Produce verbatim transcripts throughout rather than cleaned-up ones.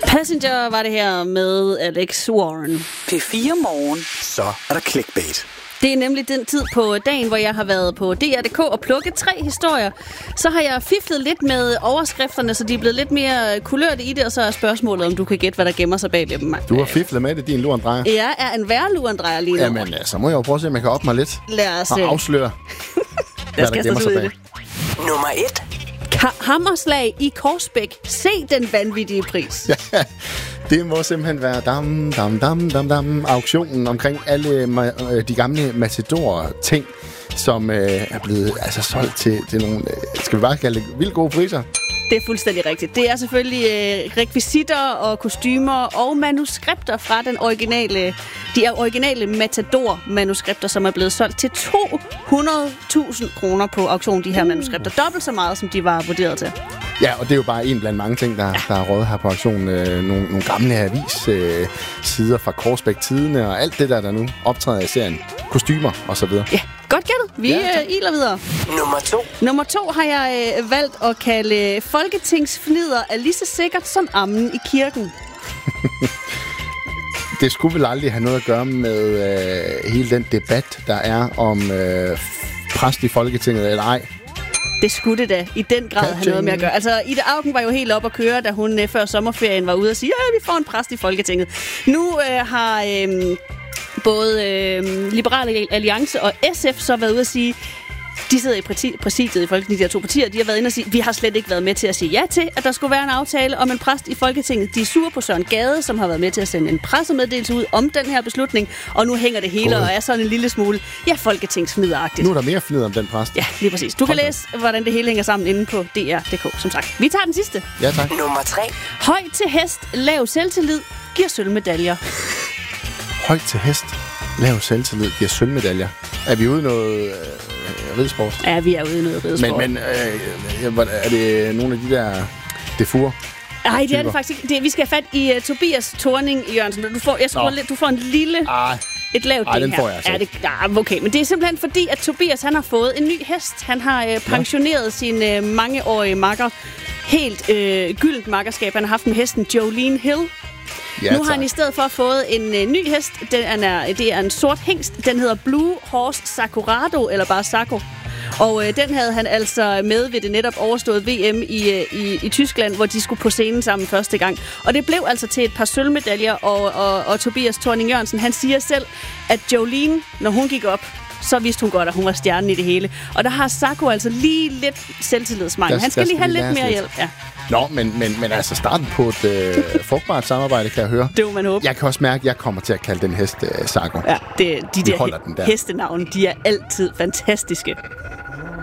Passenger var det her med Alex Warren. P fire Morgen. Så er der clickbait. Det er nemlig den tid på dagen, hvor jeg har været på D R punktum d k og plukket tre historier. Så har jeg fiflet lidt med overskrifterne, så de er blevet lidt mere kulørte i det, og så er spørgsmålet, om du kan gætte, hvad der gemmer sig bag dem. Du har fiflet med det, din lurendrejer. Jeg er en værre lurendrejer lige nu. Jamen, så må jeg jo prøve at se, om jeg kan op mig lidt. Lad os og afsløre, hvad der gemmer sig bag. Nummer et. Hammerslag i Korsbæk. Se den vanvittige pris. Ja, det må simpelthen være dam, dam, dam, dam, dam, auktionen omkring alle ma- de gamle Matador-ting, som øh, er blevet altså, solgt til, til nogle, øh, skal vi bare kalde det, vildt gode priser. Det er fuldstændig rigtigt. Det er selvfølgelig øh, rekvisitter og kostymer og manuskripter fra den originale, de er originale Matador-manuskripter, som er blevet solgt til to hundrede tusind kroner på auktion, de her manuskripter. Dobbelt så meget, som de var vurderet til. Ja, og det er jo bare en blandt mange ting, der, ja. der er råd her på auktionen. Øh, nogle, nogle gamle avis-sider øh, fra Korsbæk-tidene og alt det der, der nu optræder i serien. Kostymer og så videre. Ja, godt gættet. Vi ja, øh, iler videre. Nummer to. Nummer to har jeg øh, valgt at kalde folketingsfnider er lige så sikkert som ammen i kirken. Det skulle vel aldrig have noget at gøre med øh, hele den debat, der er om øh, præst i Folketinget eller ej. Det skulle det da i den grad have noget med at gøre. Altså, Ida Auken var jo helt op at køre, da hun øh, før sommerferien var ude og sige, ja, vi får en præst i Folketinget. Nu øh, har øh, både øh, Liberale Alliance og S F så været ude at sige, de sidder i præ- præsidiet i Folketinget, de her to partier, de har været inde og sige, vi har slet ikke været med til at sige ja til, at der skulle være en aftale om en præst i Folketinget. De er sure på Søren Gade, som har været med til at sende en pressemeddelelse ud om den her beslutning, og nu hænger det hele God. og er sådan en lille smule, ja, folketingsfnideragtigt. Nu er der mere fnider om den præst. Ja, lige præcis. Du kan Hold læse, hvordan det hele hænger sammen inde på D R punktum d k, som sagt. Vi tager den sidste. Ja, tak. Nummer tre. Høj til hest, lav selvtillid, giver sølvmedaljer. Høj til hest, lav selvtillid, giver sølvmedaljer. Er vi ude i noget øh, ridesport? Ja, vi er ude i noget ridesport. Men, men øh, er det nogle af de der defurer? Nej, det er det faktisk ikke. Det, vi skal have fat i uh, Tobias Thorning Jørgensen. Du får, jeg skruer lidt, du får en lille... Ej. Et lavt Ej, ding den her. får jeg altså. Ja, det, ja, okay, men det er simpelthen fordi, at Tobias han har fået en ny hest. Han har øh, pensioneret ja. sin øh, mangeårige makker. Helt øh, gyldent makkerskab. Han har haft med hesten Jolene Hill. Ja, nu har tak. han i stedet for fået en øh, ny hest. Den er, det er en sort hingst. Den hedder Blue Horse Sakurado, eller bare Sako. Og øh, den havde han altså med ved det netop overstået V M i, øh, i, i Tyskland, hvor de skulle på scenen sammen første gang. Og det blev altså til et par sølvmedaljer, og, og, og Tobias Thorning Jørgensen, han siger selv, at Jolene, når hun gik op, så vidste hun godt, at hun var stjernen i det hele. Og der har Sako altså lige lidt selvtillidsmangel. Han skal, skal lige have lidt mere lidt. hjælp. Ja. Nå, men, men, men altså starten på et øh, frugtbart samarbejde, kan jeg høre. Det må man håbe. Jeg kan også mærke, at jeg kommer til at kalde den hest øh, Sako. Ja, det, de Vi der, den der hestenavne, de er altid fantastiske.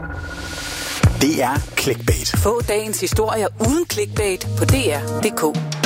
Det er clickbait. Få dagens historier uden clickbait på D R punktum d k.